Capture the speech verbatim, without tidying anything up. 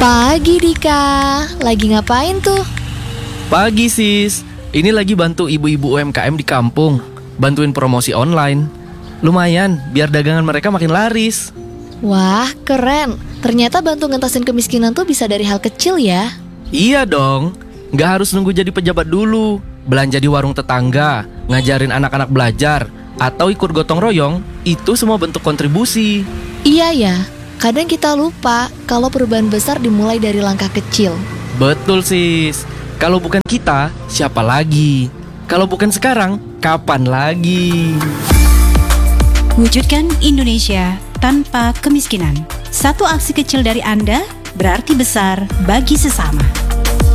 Pagi Dika, lagi ngapain tuh? Pagi sis, ini lagi bantu ibu-ibu U M K M di kampung, bantuin promosi online. Lumayan, biar dagangan mereka makin laris. Wah, keren. Ternyata bantu ngentasin kemiskinan tuh bisa dari hal kecil ya. Iya dong, gak harus nunggu jadi pejabat dulu. Belanja di warung tetangga, ngajarin anak-anak belajar, atau ikut gotong royong, itu semua bentuk kontribusi. Iya ya, kadang kita lupa kalau perubahan besar dimulai dari langkah kecil. Betul sis, kalau bukan kita, siapa lagi? Kalau bukan sekarang, kapan lagi? Wujudkan Indonesia tanpa kemiskinan. Satu aksi kecil dari Anda berarti besar bagi sesama.